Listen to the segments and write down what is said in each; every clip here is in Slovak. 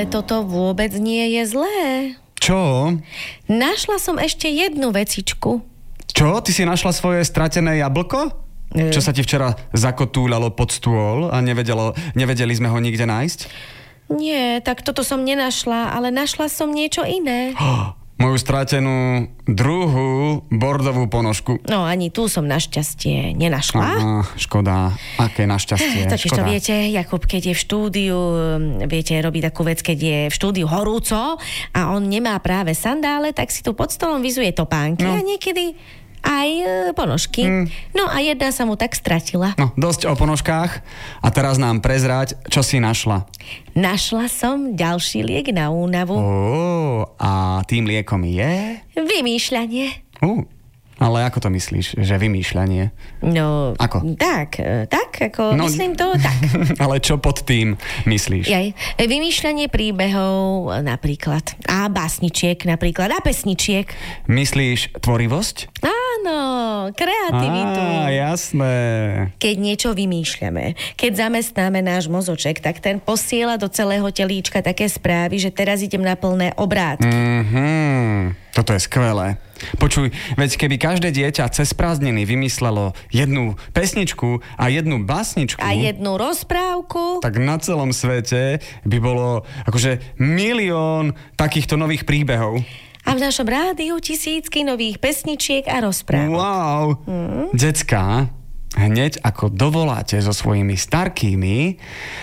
Ale toto vôbec nie je zlé. Čo? Našla som ešte jednu vecičku. Čo? Ty si našla svoje stratené jablko? Čo sa ti včera zakotúľalo pod stôl a nevedeli sme ho nikde nájsť? Nie, tak toto som nenašla, ale našla som niečo iné. Moju stratenú druhú bordovú ponožku. No ani tu som našťastie nenašla. Škoda. Aké našťastie? Totiž to viete, Jakub, keď je v štúdiu, viete, robí takú vec, keď je v štúdiu horúco a on nemá práve sandále, tak si tu pod stolom vyzuje topánky a niekedy aj ponožky. No a jedna sa mu tak stratila. No, dosť o ponožkách. A teraz nám prezrať, čo si našla. Našla som ďalší liek na únavu. A tým liekom je? Vymýšľanie. Ale ako to myslíš, že vymýšľanie? No, ako? Tak, ako myslím to tak. Ale čo pod tým myslíš? Vymýšľanie príbehov napríklad. A básničiek napríklad. A pesničiek. Myslíš tvorivosť? Áno, kreativitu. Jasné. Keď niečo vymýšľame, keď zamestnáme náš mozoček, tak ten posiela do celého telíčka také správy, že teraz idem na plné obrátky. Toto je skvelé. Počuj, veď keby každé dieťa cez prázdniny vymyslelo jednu pesničku a jednu básničku a jednu rozprávku, tak na celom svete by bolo akože 1 000 000 takýchto nových príbehov. A v našom rádiu tisícky nových pesničiek a rozprávok. Wow! Decká, hneď ako dovoláte so svojimi starkými,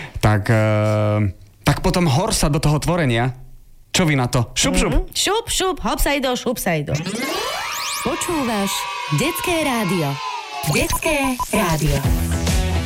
tak potom hor sa do toho tvorenia. Čo vy na to? Šup, šup. Šup, šup, hopsajdo, šupsajdo. Počúvaš Detské rádio. Detské rádio.